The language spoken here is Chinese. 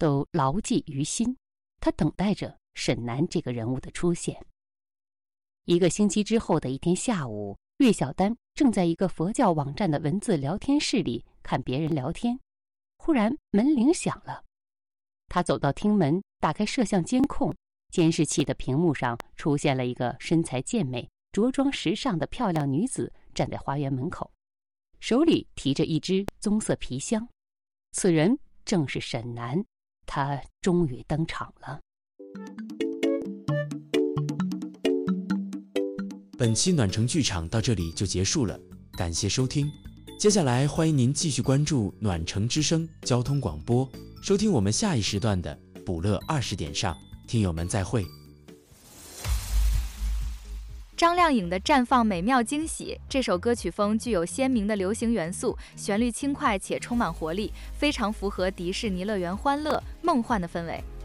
都牢记于心。他等待着沈南这个人物的出现。1个星期之后的一天下午，岳小丹正在一个佛教网站的文字聊天室里看别人聊天，忽然门铃响了。他走到厅门，打开摄像监控，监视器的屏幕上出现了一个身材健美、着装时尚的漂亮女子站在花园门口，手里提着一只棕色皮箱。此人正是沈南，他终于登场了。 本期暖城剧场到这里就结束了，感谢收听。接下来欢迎您继续关注暖城之声交通广播，收听我们下一时段的补乐20点上。听友们再会。 张靓颖的《绽放美妙惊喜》这首歌曲风具有鲜明的流行元素，旋律轻快且充满活力，非常符合迪士尼乐园欢乐梦幻的氛围。